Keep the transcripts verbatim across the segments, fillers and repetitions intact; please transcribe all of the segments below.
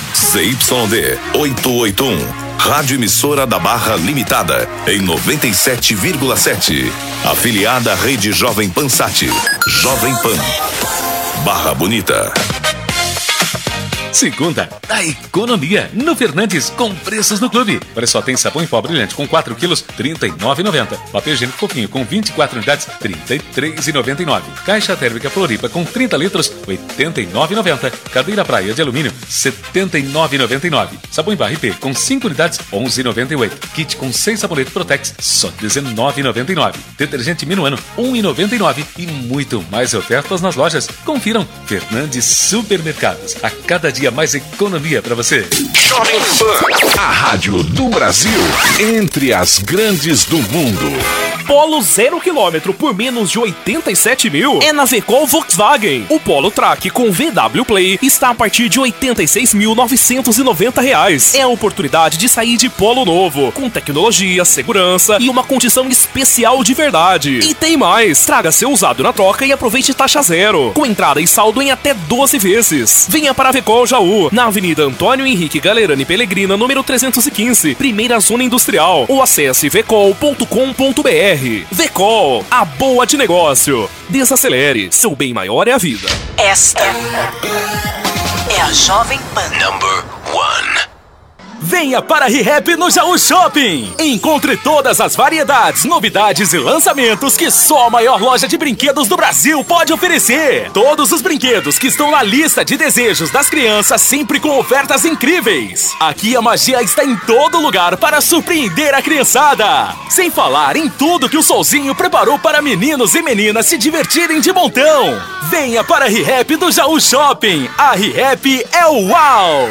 C Y D oitocentos e oitenta e um, Rádio Emissora da Barra Limitada, em noventa e sete vírgula sete. Afiliada à Rede Jovem Pan Sat. Jovem Pan. Barra Bonita. Segunda, a economia no Fernandes com preços no clube. Olha só, tem sabão em pó brilhante com quatro quilos, trinta e nove reais e noventa centavos. Papel higiênico fofinho com vinte e quatro unidades, trinta e três reais e noventa e nove centavos. Caixa térmica Floripa com trinta litros, oitenta e nove reais e noventa centavos. Cadeira praia de alumínio, setenta e nove reais e noventa e nove centavos. Sabão em barra I P com cinco unidades, onze reais e noventa e oito centavos. Kit com seis sabonetes Protex, só dezenove reais e noventa e nove centavos. Detergente Minuano, um real e noventa e nove centavos. E muito mais ofertas nas lojas. Confiram Fernandes Supermercados. A cada dia mais economia para você. Jovem Pan, a rádio do Brasil, entre as grandes do mundo. Polo zero quilômetro por menos de oitenta e sete mil é na Vecol Volkswagen. O Polo Track com V W Play está a partir de oitenta e seis mil novecentos e noventa reais. É a oportunidade de sair de Polo novo, com tecnologia, segurança e uma condição especial de verdade. E tem mais, traga seu usado na troca e aproveite taxa zero, com entrada e saldo em até doze vezes. Venha para a Vecol Jaú, na Avenida Antônio Henrique Galerani Pellegrina, número trezentos e quinze, primeira zona industrial, ou acesse vecol ponto com ponto br. Vecol, a boa de negócio. Desacelere, seu bem maior é a vida. Esta é a Jovem Pan. Number one. Venha para a ReHap no Jaú Shopping. Encontre todas as variedades, novidades e lançamentos que só a maior loja de brinquedos do Brasil pode oferecer. Todos os brinquedos que estão na lista de desejos das crianças, sempre com ofertas incríveis. Aqui a magia está em todo lugar para surpreender a criançada. Sem falar em tudo que o Solzinho preparou para meninos e meninas se divertirem de montão. Venha para a ReHap do Jaú Shopping. A ReHap é o uau!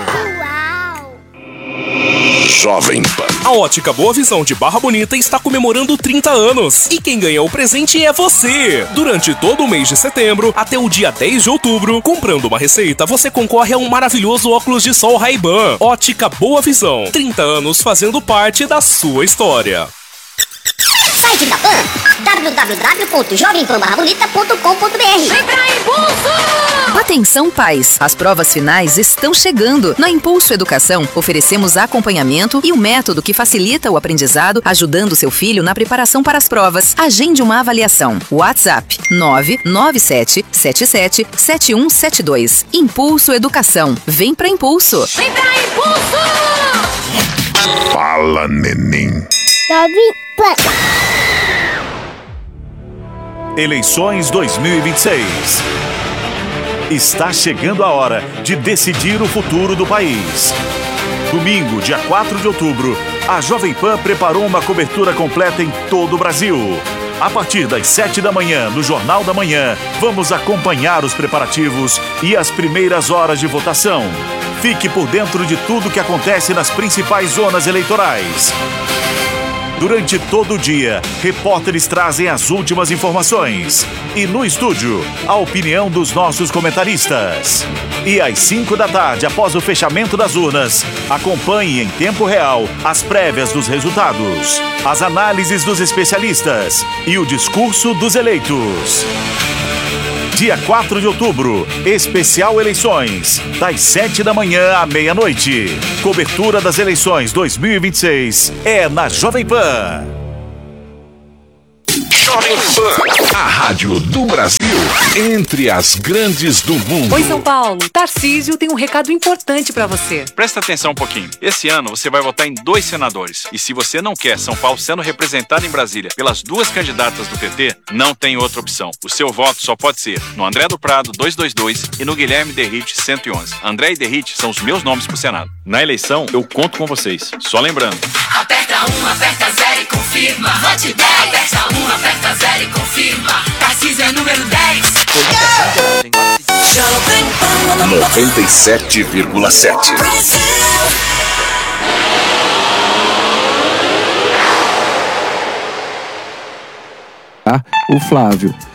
Jovem Pan. A Ótica Boa Visão de Barra Bonita está comemorando trinta anos. E quem ganhou o presente é você. Durante todo o mês de setembro, até o dia dez de outubro, comprando uma receita, você concorre a um maravilhoso óculos de sol Ray-Ban. Ótica Boa Visão. trinta anos fazendo parte da sua história. Site da Pan, w w w ponto jovem pan barra bonita ponto com ponto br. Vem pra Impulso! Atenção, pais! As provas finais estão chegando. Na Impulso Educação, oferecemos acompanhamento e um método que facilita o aprendizado, ajudando seu filho na preparação para as provas. Agende uma avaliação. WhatsApp nove nove sete sete sete sete um sete dois. Impulso Educação. Vem pra Impulso! Vem pra Impulso! Fala, neném. Jovem Pan. Eleições dois mil e vinte e seis. Está chegando a hora de decidir o futuro do país. Domingo, dia quatro de outubro, a Jovem Pan preparou uma cobertura completa em todo o Brasil. A partir das sete da manhã, no Jornal da Manhã, vamos acompanhar os preparativos e as primeiras horas de votação. Fique por dentro de tudo que acontece nas principais zonas eleitorais. Durante todo o dia, repórteres trazem as últimas informações. E no estúdio, a opinião dos nossos comentaristas. E às cinco da tarde, após o fechamento das urnas, acompanhe em tempo real as prévias dos resultados, as análises dos especialistas e o discurso dos eleitos. Dia quatro de outubro, especial eleições, das sete da manhã à meia-noite. Cobertura das eleições dois mil e vinte e seis é na Jovem Pan. Jovem Pan, a rádio do Brasil, entre as grandes do mundo. Oi, São Paulo. Tarcísio tem um recado importante pra você. Presta atenção um pouquinho. Esse ano você vai votar em dois senadores. E se você não quer São Paulo sendo representado em Brasília pelas duas candidatas do P T, não tem outra opção. O seu voto só pode ser no André do Prado duzentos e vinte e dois e no Guilherme Derrite cento e onze. André e Derrite são os meus nomes pro Senado. Na eleição, eu conto com vocês. Só lembrando. Aperta um, aperta zero e confirma. Vote dez. Aperta um, aperta zero e confirma. Tarcísio é número dez. noventa e sete vírgula sete. O Flávio.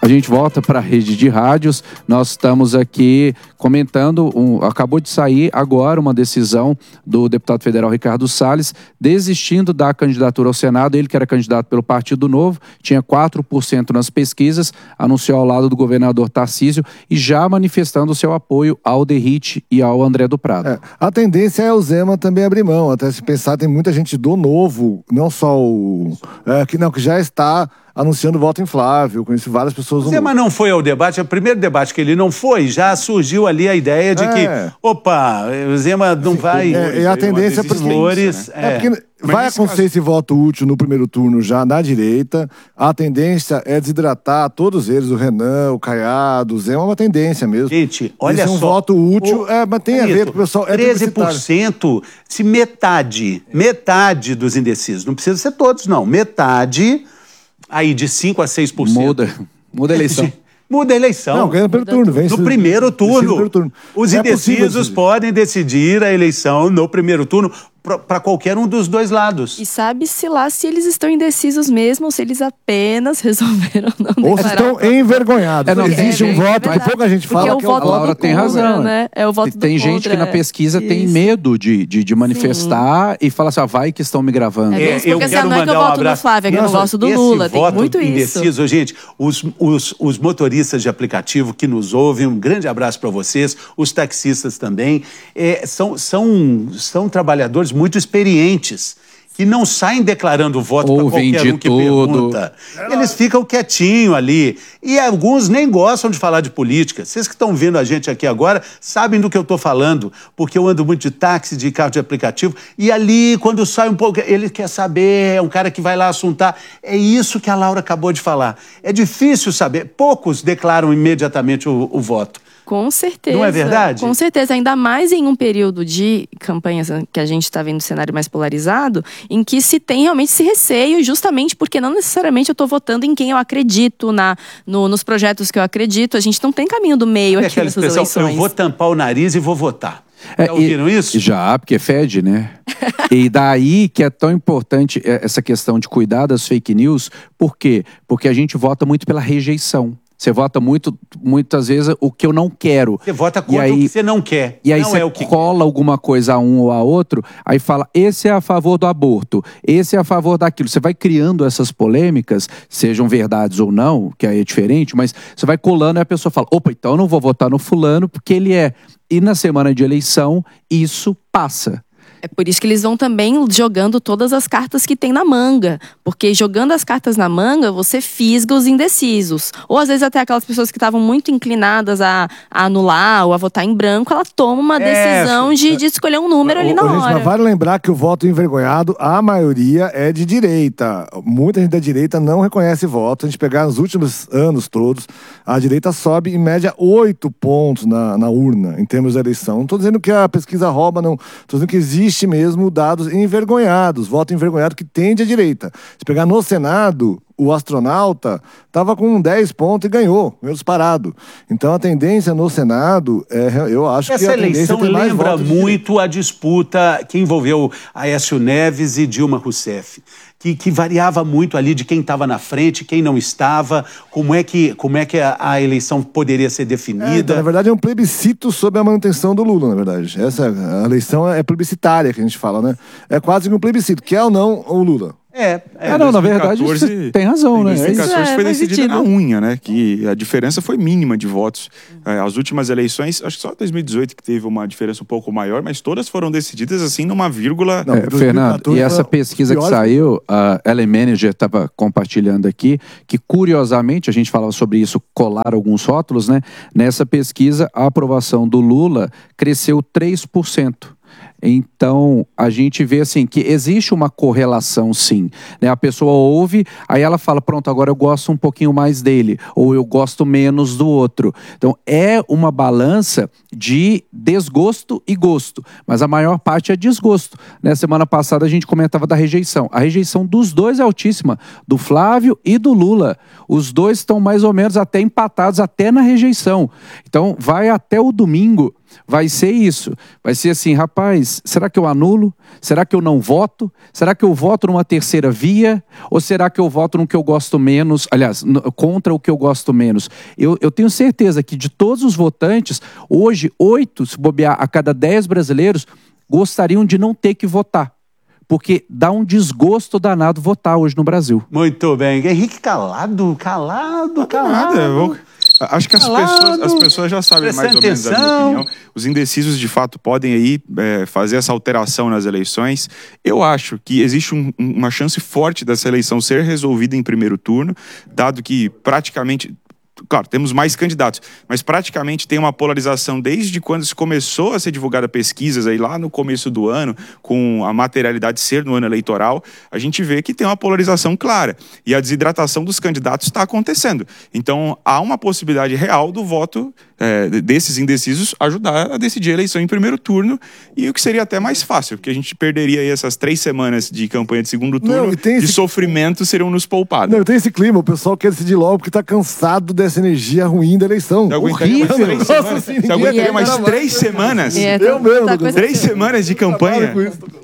A gente volta para a rede de rádios. Nós estamos aqui comentando, um, acabou de sair agora uma decisão do deputado federal Ricardo Salles, desistindo da candidatura ao Senado. Ele que era candidato pelo Partido Novo, tinha quatro por cento nas pesquisas, anunciou ao lado do governador Tarcísio e já manifestando o seu apoio ao Derrite e ao André do Prado. É, a tendência é o Zema também abrir mão, até se pensar, tem muita gente do Novo, não só o... É, que, não, que já está anunciando voto em Flávio, conheci várias pessoas... O Zema não foi ao debate, é o primeiro debate que ele não foi, já surgiu ali a ideia de é. que, opa, o Zema não vai... É, é a tendência é flores. Né? É, é porque vai acontecer caso... esse voto útil no primeiro turno já na direita, a tendência é desidratar todos eles, o Renan, o Caiado, o Zema, é uma tendência mesmo. Gente, olha esse é um só... voto útil, o... é, mas tem Bonito, a ver com o pessoal... É treze por cento, se metade, metade dos indecisos, não precisa ser todos não, metade... Aí de cinco a seis por cento. Muda, muda a eleição. Muda a eleição. Não, ganha pelo turno. Vem no primeiro turno. turno. Os indecisos é podem decidir a eleição no primeiro turno para qualquer um dos dois lados. E sabe-se lá se eles estão indecisos mesmo ou se eles apenas resolveram não ou se estão envergonhados. É, não, existe é, um voto é que pouca gente fala. Porque que o voto a Laura tem contra, razão. Né? É o voto e tem do gente contra, que na pesquisa é. tem medo de, de, de manifestar Sim. e fala assim, ah, vai que estão me gravando. É, é, eu porque quero não é que eu voto um no Flávio, é que eu não gosto do Lula. Tem muito indeciso, isso. Gente, os, os, os motoristas de aplicativo que nos ouvem, um grande abraço para vocês, os taxistas também, é, são, são, são trabalhadores muito experientes, que não saem declarando voto para qualquer um que tudo. pergunta. Eles ficam quietinho ali. E alguns nem gostam de falar de política. Vocês que estão vendo a gente aqui agora sabem do que eu estou falando, porque eu ando muito de táxi, de carro de aplicativo, e ali, quando sai um pouco, ele quer saber, é um cara que vai lá assuntar. É isso que a Laura acabou de falar. É difícil saber. Poucos declaram imediatamente o, o voto. Com certeza. Não é verdade? Com certeza, ainda mais em um período de campanhas que a gente está vendo um cenário mais polarizado, em que se tem realmente esse receio, justamente porque não necessariamente eu estou votando em quem eu acredito, na, no, nos projetos que eu acredito. A gente não tem caminho do meio é aqui nessas eleições. Eu vou tampar o nariz e vou votar. É, já ouviram e, isso? Já, porque fede, né? E daí que é tão importante essa questão de cuidar das fake news. Por quê? Porque a gente vota muito pela rejeição. Você vota muito, muitas vezes, o que eu não quero. Você vota contra aí, o que você não quer. E aí não você é o que cola quer. alguma coisa a um ou a outro, aí fala, esse é a favor do aborto, esse é a favor daquilo. Você vai criando essas polêmicas, sejam verdades ou não, que aí é diferente, mas você vai colando e a pessoa fala, opa, então eu não vou votar no fulano porque ele é. E na semana de eleição, isso passa. É por isso que eles vão também jogando todas as cartas que tem na manga. Porque jogando as cartas na manga, você fisga os indecisos. Ou às vezes até aquelas pessoas que estavam muito inclinadas a, a anular ou a votar em branco, ela toma uma decisão é, de, de escolher um número ali na gente, hora. Mas vale lembrar que o voto envergonhado, a maioria é de direita. Muita gente da direita não reconhece voto. A gente pegar nos últimos anos todos, a direita sobe em média oito pontos na, na urna, em termos de eleição. Não estou dizendo que a pesquisa rouba, não. Estou dizendo que existe mesmo dados envergonhados, voto envergonhado que tende à direita. Se pegar no Senado, o astronauta estava com dez pontos e ganhou, meio disparado. Então a tendência no Senado, é, eu acho Essa que a eleição tendência tem lembra mais muito a disputa que envolveu Aécio Neves e Dilma Rousseff. Que, que variava muito ali de quem estava na frente, quem não estava, como é que, como é que a, a eleição poderia ser definida. É, então, na verdade, é um plebiscito sobre a manutenção do Lula, na verdade. Essa a eleição é plebiscitária, que a gente fala, né? É quase que um plebiscito, quer ou não o Lula. É, é ah, não, na verdade você tem razão, né? Em dois mil e quatorze é, foi decidida sentido. na unha, né? Que a diferença foi mínima de votos. É, as últimas eleições, acho que só dois mil e dezoito que teve uma diferença um pouco maior, mas todas foram decididas assim numa vírgula. Não, é, Fernando, e essa pesquisa que saiu, a Ellen Manager estava compartilhando aqui, que curiosamente, a gente falava sobre isso, colar alguns rótulos, né? Nessa pesquisa, a aprovação do Lula cresceu três por cento. Então, a gente vê assim que existe uma correlação sim, né? A pessoa ouve, aí ela fala, pronto, agora eu gosto um pouquinho mais dele, ou eu gosto menos do outro. Então, é uma balança de desgosto e gosto, mas a maior parte é desgosto. Na semana passada a gente comentava da rejeição. A rejeição dos dois é altíssima, do Flávio e do Lula. Os dois estão mais ou menos até empatados, até na rejeição. Então, vai até o domingo, vai ser isso. Vai ser assim, rapaz, mas será que eu anulo? Será que eu não voto? Será que eu voto numa terceira via? Ou será que eu voto no que eu gosto menos? Aliás, no, contra o que eu gosto menos? Eu, eu tenho certeza que de todos os votantes, hoje, oito, se bobear, a cada dez brasileiros gostariam de não ter que votar. Porque dá um desgosto danado votar hoje no Brasil. Muito bem. Henrique calado, calado, calado. Nada, eu vou... Acho que as pessoas, as pessoas já sabem mais ou menos a minha opinião. Os indecisos, de fato, podem aí é, fazer essa alteração nas eleições. Eu acho que existe um, uma chance forte dessa eleição ser resolvida em primeiro turno, dado que praticamente... Claro, temos mais candidatos, mas praticamente tem uma polarização desde quando se começou a ser divulgada pesquisas aí lá no começo do ano, com a materialidade ser no ano eleitoral, a gente vê que tem uma polarização clara e a desidratação dos candidatos está acontecendo. Então, há uma possibilidade real do voto é, desses indecisos ajudar a decidir a eleição em primeiro turno, e o que seria até mais fácil, porque a gente perderia aí essas três semanas de campanha de segundo turno. Não, esse... de sofrimento seriam nos poupados. Não, tem esse clima, o pessoal quer decidir logo porque está cansado dessa energia ruim da eleição. Se aguentaria mais três semanas, se aguentaria mais três semanas, É, eu mesmo, tá coisa três semanas de campanha.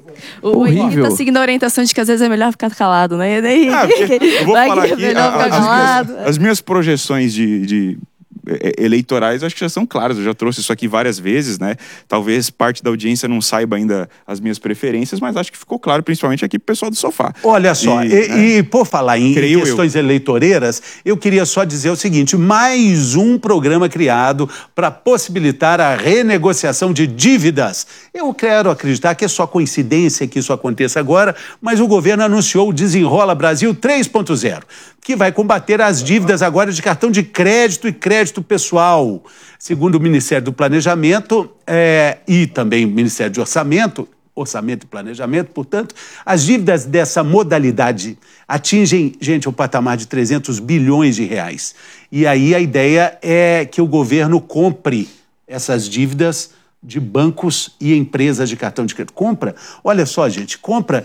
O Henrique tá seguindo a orientação de que às vezes é melhor ficar calado, né? Daí, ah, eu vou vai falar que é aqui, melhor ficar as, calado. minhas, as minhas projeções de... de eleitorais, acho que já são claras, eu já trouxe isso aqui várias vezes, né? Talvez parte da audiência não saiba ainda as minhas preferências, mas acho que ficou claro, principalmente aqui pro pessoal do sofá. Olha só, e, e, né? e por falar em Creio questões eu. eleitoreiras, eu queria só dizer o seguinte, mais um programa criado para possibilitar a renegociação de dívidas. Eu quero acreditar que é só coincidência que isso aconteça agora, mas o governo anunciou o Desenrola Brasil três ponto zero, que vai combater as dívidas agora de cartão de crédito e crédito pessoal. Segundo o Ministério do Planejamento é, e também o Ministério de Orçamento, Orçamento e Planejamento, portanto, as dívidas dessa modalidade atingem, gente, o patamar de trezentos bilhões de reais. E aí a ideia é que o governo compre essas dívidas de bancos e empresas de cartão de crédito. Compra, olha só, gente, compra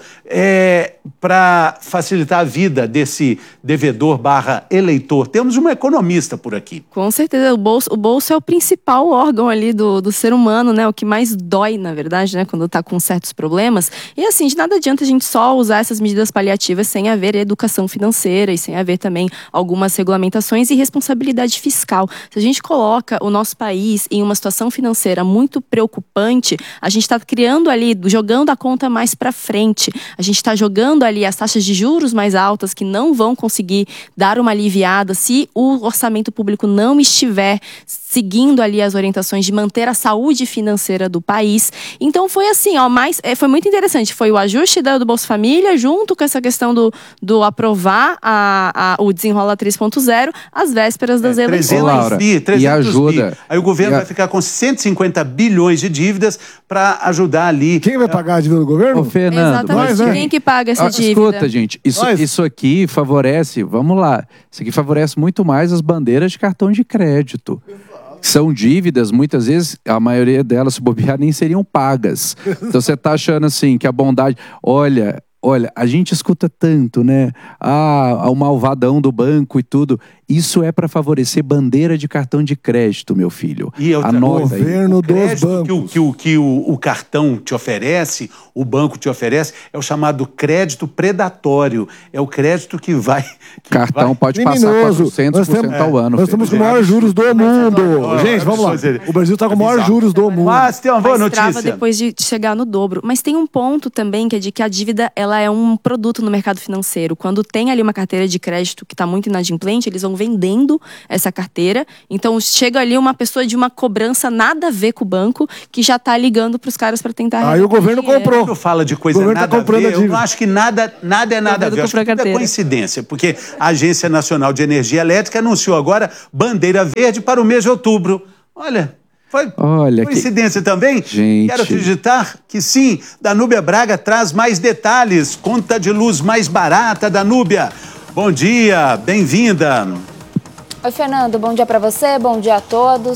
é, para facilitar a vida desse devedor barra eleitor. Temos uma economista por aqui. Com certeza, o bolso, o bolso é o principal órgão ali do, do ser humano, né? O que mais dói, na verdade, né? Quando tá com certos problemas. E assim, de nada adianta a gente só usar essas medidas paliativas sem haver educação financeira e sem haver também algumas regulamentações e responsabilidade fiscal. Se a gente coloca o nosso país em uma situação financeira muito preocupante, a gente está criando ali, jogando a conta mais para frente. A gente está jogando ali as taxas de juros mais altas que não vão conseguir dar uma aliviada se o orçamento público não estiver seguindo ali as orientações de manter a saúde financeira do país. Então foi assim, ó, mais, foi muito interessante. Foi o ajuste do Bolsa Família junto com essa questão do, do aprovar a, a, o Desenrola três ponto zero às vésperas das é, eleições. trezentos bi, trezentos e ajuda. Bi. Aí o governo a... vai ficar com cento e cinquenta bilhões de dívidas para ajudar ali. Quem vai pagar a dívida do governo? Ô, Fernando. Exatamente. Mas, né? Quem que paga essa ah, dívida? Escuta, gente, isso, isso aqui favorece, vamos lá, isso aqui favorece muito mais as bandeiras de cartão de crédito. São dívidas, muitas vezes, a maioria delas, se bobear, nem seriam pagas. Então você tá achando assim, que a bondade... Olha, olha, a gente escuta tanto, né? Ah, o malvadão do banco e tudo. Isso é para favorecer bandeira de cartão de crédito, meu filho. E outra, Anota o governo dos bancos. Que, o, que, o, que o, o cartão te oferece, o banco te oferece, é o chamado crédito predatório. É o crédito que vai... Que cartão vai... pode passar quatrocentos por cento ao ano. Nós estamos com os maiores juros do mundo. Gente, vamos lá. O Brasil está com os maiores juros do mundo. Mas tem uma boa Mas notícia. trava depois de chegar no dobro. Mas tem um ponto também, que é de que a dívida ela é um produto no mercado financeiro. Quando tem ali uma carteira de crédito que está muito inadimplente, eles vão vendendo essa carteira. Então chega ali uma pessoa de uma cobrança nada a ver com o banco que já está ligando para os caras para tentar... Aí o governo comprou. Quando fala de coisa nada tá a ver, a eu não acho que nada, nada é nada a ver. Eu acho que tudo é coincidência, porque a Agência Nacional de Energia Elétrica anunciou agora bandeira verde para o mês de outubro. Olha... Foi Olha, coincidência que... também? Gente. Quero acreditar que sim. Danúbia Braga traz mais detalhes. Conta de luz mais barata, Danúbia. Bom dia, bem-vinda. Oi, Fernando. Bom dia para você, bom dia a todos.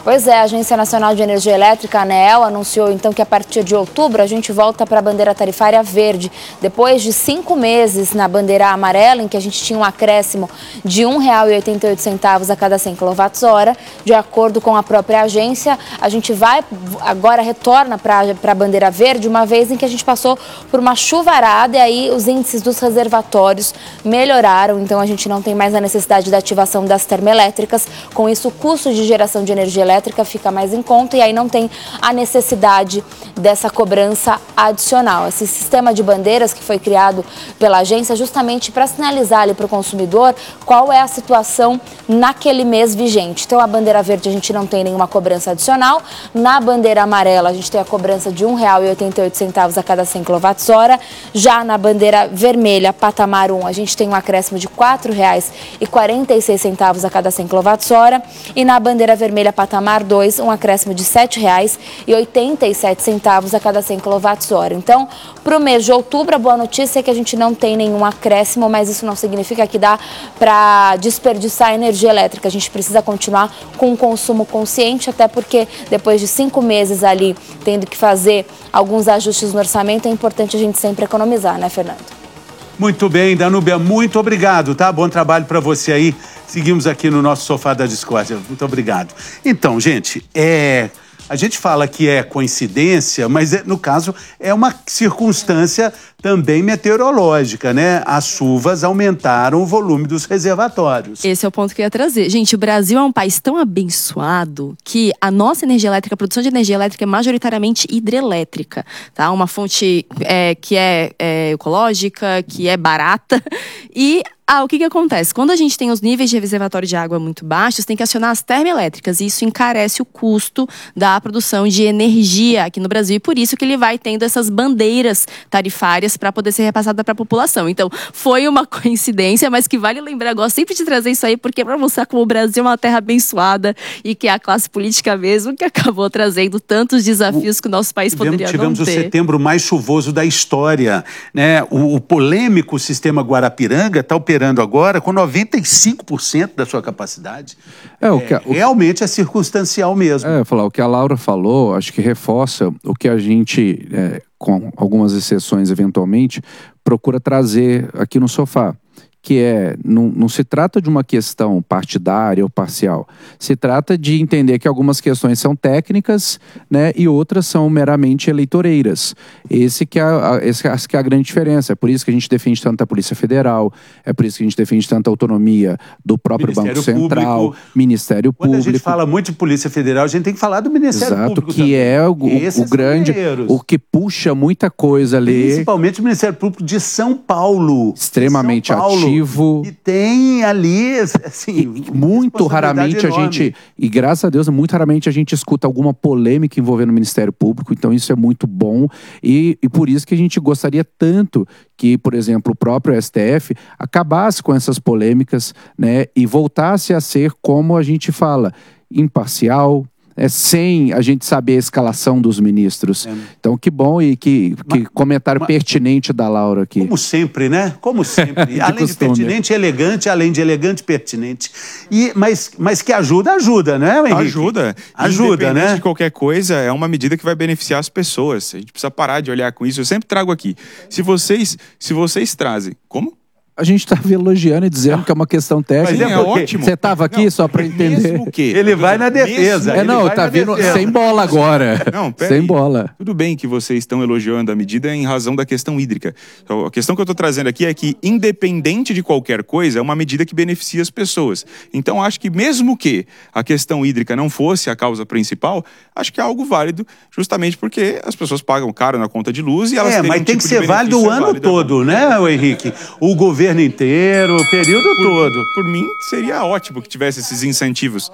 Pois é, a Agência Nacional de Energia Elétrica, a ANEEL, anunciou então que a partir de outubro a gente volta para a bandeira tarifária verde. Depois de cinco meses na bandeira amarela, em que a gente tinha um acréscimo de um real e oitenta e oito centavos a cada cem quilowatt-hora, de acordo com a própria agência, a gente vai, agora retorna para a bandeira verde, uma vez em que a gente passou por uma chuvarada e aí os índices dos reservatórios melhoraram, então a gente não tem mais a necessidade da ativação das termoelétricas. Com isso, o custo de geração de energia elétrica fica mais em conta e aí não tem a necessidade dessa cobrança adicional. Esse sistema de bandeiras que foi criado pela agência justamente para sinalizar ali para o consumidor qual é a situação naquele mês vigente. Então, a bandeira verde a gente não tem nenhuma cobrança adicional. Na bandeira amarela a gente tem a cobrança de um real e oitenta e oito centavos a cada cem quilowatt-hora. Já na bandeira vermelha, patamar um, a gente tem um acréscimo de quatro reais e quarenta e seis centavos a cada cem quilowatt-hora. E na bandeira vermelha, patamar dois, um acréscimo de sete reais e oitenta e sete centavos a cada cem quilowatt-hora. Então, para o mês de outubro, a boa notícia é que a gente não tem nenhum acréscimo, mas isso não significa que dá para desperdiçar energia elétrica. A gente precisa continuar com um consumo consciente, até porque depois de cinco meses ali tendo que fazer alguns ajustes no orçamento, é importante a gente sempre economizar, né, Fernando? Muito bem, Danúbia, muito obrigado, tá? Bom trabalho para você aí. Seguimos aqui no nosso sofá da discórdia. Muito obrigado. Então, gente, é... a gente fala que é coincidência, mas é, no caso é uma circunstância também meteorológica, né? As chuvas aumentaram o volume dos reservatórios. Esse é o ponto que eu ia trazer. Gente, o Brasil é um país tão abençoado que a nossa energia elétrica, a produção de energia elétrica é majoritariamente hidrelétrica, tá? Uma fonte é, que é, é ecológica, que é barata e... Ah, o que que acontece? Quando a gente tem os níveis de reservatório de água muito baixos, tem que acionar as termoelétricas e isso encarece o custo da produção de energia aqui no Brasil e por isso que ele vai tendo essas bandeiras tarifárias para poder ser repassada para a população. Então, foi uma coincidência, mas que vale lembrar, eu gosto sempre de trazer isso aí, porque para mostrar como o Brasil é uma terra abençoada e que é a classe política mesmo que acabou trazendo tantos desafios que o nosso país tivemos, poderia tivemos não ter. Tivemos o setembro mais chuvoso da história, né? O, o polêmico sistema Guarapiranga está operando agora com noventa e cinco por cento da sua capacidade. É, o que, é, realmente é circunstancial mesmo. É, falar, o que a Laura falou, acho que reforça o que a gente, é, com algumas exceções eventualmente, procura trazer aqui no sofá. Que é, não, não se trata de uma questão partidária ou parcial, se trata de entender que algumas questões são técnicas, né, e outras são meramente eleitoreiras. Esse que é a, esse, essa que é a grande diferença, é por isso que a gente defende tanto a Polícia Federal, é por isso que a gente defende tanta autonomia do próprio Banco Central, Público. Ministério Quando Público. Quando a gente fala muito de Polícia Federal, a gente tem que falar do Ministério Exato, Público que também. é o, o, o grande, o que puxa muita coisa ali. Principalmente o Ministério Público de São Paulo. Extremamente São Paulo. ativo. E tem ali, assim... Muito raramente a gente, e graças a Deus, muito raramente a gente escuta alguma polêmica envolvendo o Ministério Público, então isso é muito bom e, e por isso que a gente gostaria tanto que, por exemplo, o próprio S T F acabasse com essas polêmicas, né, e voltasse a ser, como a gente fala, imparcial, É, sem a gente saber a escalação dos ministros. É. Então, que bom e que, que mas, comentário mas, pertinente da Laura aqui. Como sempre, né? Como sempre. de além costume. de pertinente, elegante, além de elegante, pertinente. E, mas, mas que ajuda, ajuda, né, Henrique? Ajuda. Ajuda, né? de qualquer coisa, é uma medida que vai beneficiar as pessoas. A gente precisa parar de olhar com isso. Eu sempre trago aqui. Se vocês, se vocês trazem... Como? A gente estava elogiando e dizendo que é uma questão técnica. Mas é ótimo. Você estava aqui não, só para entender. Que ele vai na defesa. É, não, tá vindo defesa. sem bola agora. Não, sem aí. bola. Tudo bem que vocês estão elogiando a medida em razão da questão hídrica. Então, a questão que eu estou trazendo aqui é que, independente de qualquer coisa, é uma medida que beneficia as pessoas. Então, acho que mesmo que a questão hídrica não fosse a causa principal, acho que é algo válido, justamente porque as pessoas pagam caro na conta de luz e elas É, têm mas um tem tipo que ser válido o ano todo, né, Henrique? O governo governo inteiro, o período por, todo. Por mim, seria ótimo que tivesse esses incentivos.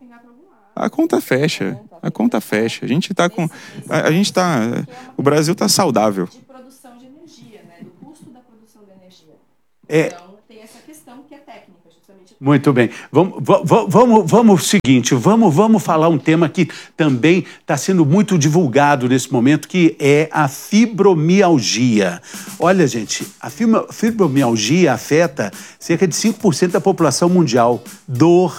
A conta fecha, a conta fecha. A gente tá com... A, a gente tá... O Brasil tá saudável. De produção de energia, né? Do custo da produção de energia. É... Então, tem essa questão que é técnica, justamente. Muito bem. Vamos, vamos, vamos, vamos o seguinte, vamos, vamos falar um tema que também está sendo muito divulgado nesse momento, que é a fibromialgia. Olha, gente, a fibromialgia afeta cerca de cinco por cento da população mundial. Dor,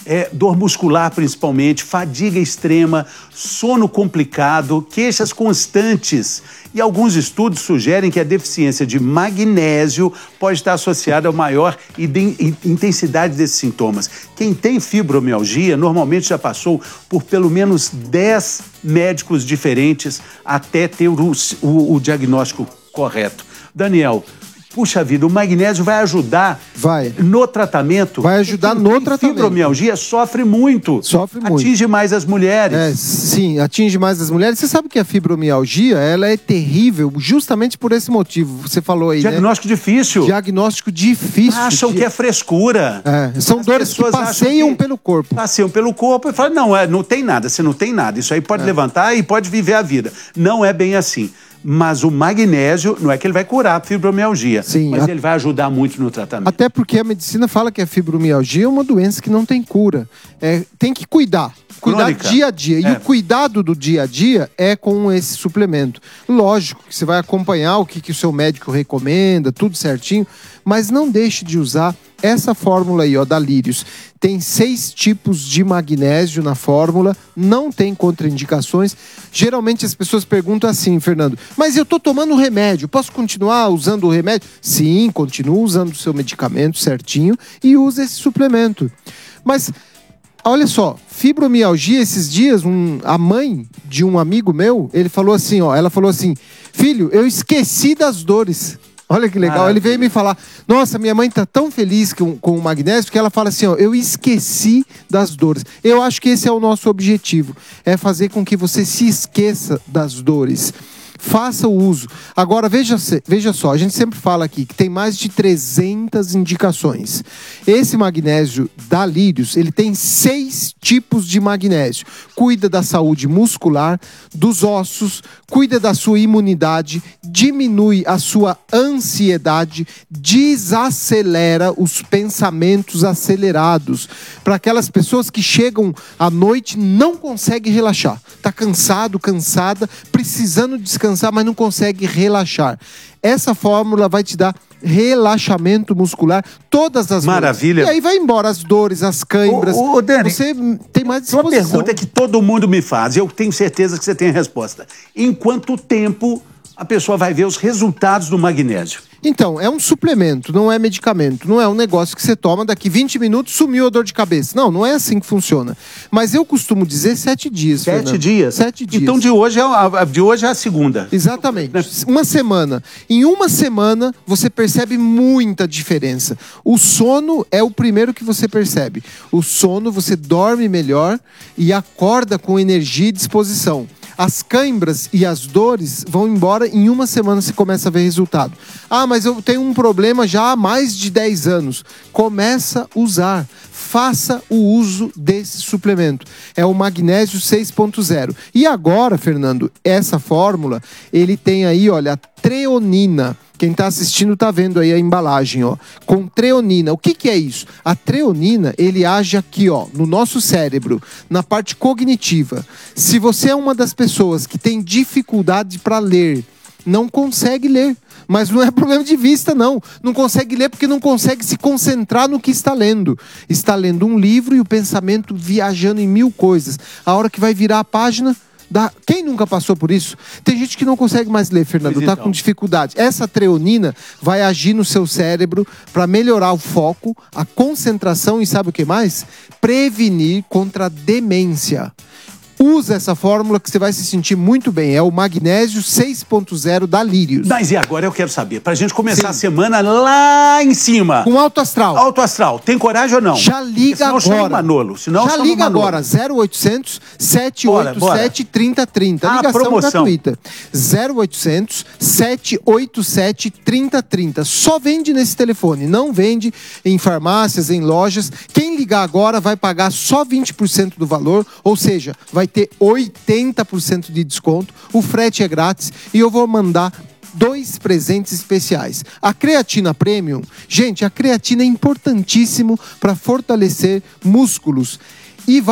é, dor muscular principalmente, fadiga extrema, sono complicado, queixas constantes. E alguns estudos sugerem que a deficiência de magnésio pode estar associada a maior intensidade desses sintomas. Quem tem fibromialgia normalmente já passou por pelo menos dez médicos diferentes até ter o, o, o diagnóstico correto. Daniel, puxa vida, o magnésio vai ajudar vai. no tratamento? Vai ajudar no tratamento. Fibromialgia sofre muito. Sofre muito. Atinge mais as mulheres. É, sim, atinge mais as mulheres. Você sabe que a fibromialgia, ela é terrível justamente por esse motivo. Você falou aí, Diagnóstico né? difícil. Diagnóstico difícil. Acham de... que é frescura. É, são as dores que passeiam que pelo corpo. Passeiam pelo corpo e falam, não, é, não tem nada, você não tem nada. Isso aí pode é. levantar e pode viver a vida. Não é bem assim. Mas o magnésio, não é que ele vai curar a fibromialgia, Sim, mas a... ele vai ajudar muito no tratamento. Até porque a medicina fala que a fibromialgia é uma doença que não tem cura. É, tem que cuidar. Cuidar Crônica. dia a dia. E é. o cuidado do dia a dia é com esse suplemento. Lógico que você vai acompanhar o que, que o seu médico recomenda, tudo certinho, mas não deixe de usar essa fórmula aí, ó, da Lírios. Tem seis tipos de magnésio na fórmula, não tem contraindicações. Geralmente as pessoas perguntam assim, Fernando, mas eu tô tomando remédio, posso continuar usando o remédio? Sim, continua usando o seu medicamento certinho e usa esse suplemento. Mas... olha só, fibromialgia, esses dias, um, a mãe de um amigo meu, ele falou assim, ó, ela falou assim, filho, eu esqueci das dores. Olha que legal, ah, ele veio me falar, nossa, minha mãe tá tão feliz com, com o magnésio que ela fala assim, ó, eu esqueci das dores. Eu acho que esse é o nosso objetivo, é fazer com que você se esqueça das dores. Faça o uso. Agora, veja, veja só, a gente sempre fala aqui que tem mais de trezentas indicações. Esse magnésio da Lírios, ele tem seis tipos de magnésio. Cuida da saúde muscular, dos ossos, cuida da sua imunidade, diminui a sua ansiedade, desacelera os pensamentos acelerados. Para aquelas pessoas que chegam à noite e não conseguem relaxar. Está cansado, cansada, precisando descansar, mas não consegue relaxar. Essa fórmula vai te dar relaxamento muscular, todas as Maravilha. Dores. E aí vai embora as dores, as câimbras. Ô, ô, Dani, você tem mais disposição. Uma pergunta que todo mundo me faz, eu tenho certeza que você tem a resposta. Em quanto tempo a pessoa vai ver os resultados do magnésio? Então, é um suplemento, não é medicamento. Não é um negócio que você toma, daqui vinte minutos sumiu a dor de cabeça. Não, não é assim que funciona. Mas eu costumo dizer sete dias, Sete Fernando. dias? Sete dias. Então de hoje é a, de hoje é a segunda. Exatamente. Uma semana. Em uma semana, você percebe muita diferença. O sono é o primeiro que você percebe. O sono, você dorme melhor e acorda com energia e disposição. As câimbras e as dores vão embora, em uma semana você começa a ver resultado. Ah, mas eu tenho um problema já há mais de dez anos. Começa a usar. Faça o uso desse suplemento. É o magnésio seis ponto zero. E agora, Fernando, essa fórmula, ele tem aí, olha, a treonina. Quem está assistindo está vendo aí a embalagem, ó, com treonina. O que que é isso? A treonina, ele age aqui, ó, no nosso cérebro, na parte cognitiva. Se você é uma das pessoas que tem dificuldade para ler, não consegue ler, mas não é problema de vista, não. Não consegue ler porque não consegue se concentrar no que está lendo. Está lendo um livro e o pensamento viajando em mil coisas. A hora que vai virar a página... Da... Quem nunca passou por isso? Tem gente que não consegue mais ler, Fernando, está com dificuldade. Essa treonina vai agir no seu cérebro para melhorar o foco, a concentração e sabe o que mais? Prevenir contra a demência. Usa essa fórmula que você vai se sentir muito bem. É o magnésio seis ponto zero da Lírios. Mas e agora eu quero saber, pra gente começar Sim. a semana lá em cima. Com alto astral. Alto astral. Tem coragem ou não? Já liga agora. Chama o Manolo. Senão Já liga Manolo. agora. zero oitocentos, sete oito sete, três zero três zero. Ah, ligação promoção. gratuita. zero oitocentos, sete oito sete, três zero três zero. Só vende nesse telefone. Não vende em farmácias, em lojas. Quem ligar agora vai pagar só vinte por cento do valor. Ou seja, vai ter oitenta por cento de desconto, o frete é grátis e eu vou mandar dois presentes especiais. A creatina premium, gente, a creatina é importantíssimo para fortalecer músculos e vai